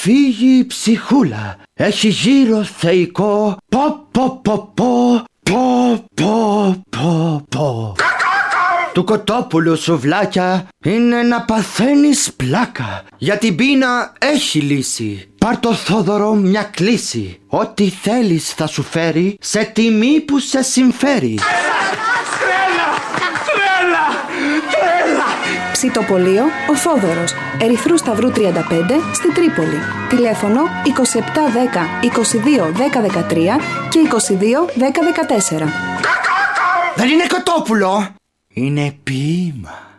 φύγει η ψυχούλα. Έχει γύρω θεϊκό. Πο πο πο πο. Πο πο πο πο. Του Κοτόπουλου σουβλάκια είναι να παθαίνεις πλάκα. Για την πείνα έχει λύση. Πάρ' το Θόδωρο μια κλίση. Ό,τι θέλεις θα σου φέρει σε τιμή που σε συμφέρει. Τρέλα! Ψητοπολείο Ο Θόδωρος, Ερυθρού Σταυρού 35 στη Τρίπολη. Τηλέφωνο 2710 22 10 13 και 22 10 14. Δεν είναι Κοτόπουλο, είναι ποίημα.